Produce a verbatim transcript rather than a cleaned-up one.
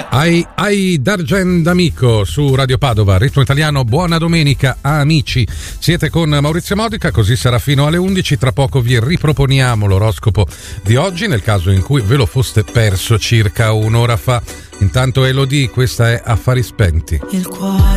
Ai, ai D'Argent d'Amico su Radio Padova, Ritmo Italiano, buona domenica amici, siete con Maurizio Modica, così sarà fino alle undici, tra poco vi riproponiamo l'oroscopo di oggi nel caso in cui ve lo foste perso circa un'ora fa. Intanto Elodie, questa è Affari Spenti. Il cuore